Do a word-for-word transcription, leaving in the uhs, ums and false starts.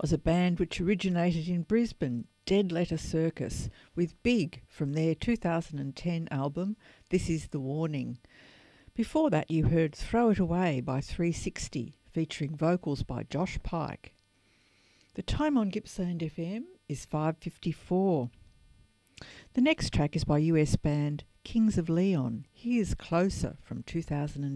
was a band which originated in Brisbane, Dead Letter Circus, with Big from their two thousand ten album, This Is the Warning. Before that you heard Throw It Away by three sixty, featuring vocals by Josh Pike. The time on Gippsland F M is five fifty-four. The next track is by U S band Kings of Leon. Here's Closer from two thousand